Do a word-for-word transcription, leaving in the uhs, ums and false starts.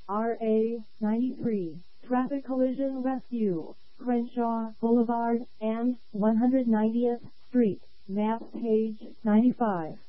R A ninety-three, Traffic Collision Rescue, Crenshaw Boulevard and one hundred ninetieth Street, map page ninety-five.